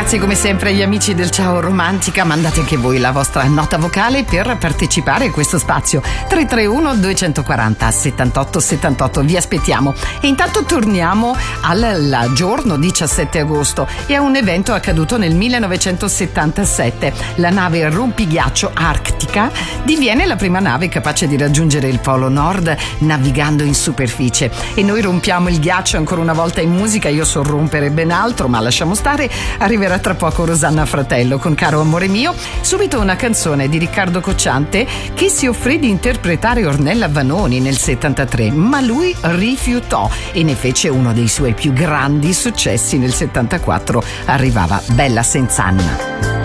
Grazie come sempre agli amici del Ciao Romantica. Mandate anche voi la vostra nota vocale per partecipare a questo spazio. 331 240 78 78. Vi aspettiamo. E intanto torniamo al giorno 17 agosto e a un evento accaduto nel 1977. La nave rompighiaccio Arctica diviene la prima nave capace di raggiungere il Polo Nord navigando in superficie. E noi rompiamo il ghiaccio ancora una volta in musica. Io so rompere ben altro, ma lasciamo stare. Arriverà tra poco Rosanna Fratello con Caro amore mio. Subito una canzone di Riccardo Cocciante che si offrì di interpretare Ornella Vanoni nel 73, ma lui rifiutò e ne fece uno dei suoi più grandi successi nel 74. Arrivava Bella Senz'anima.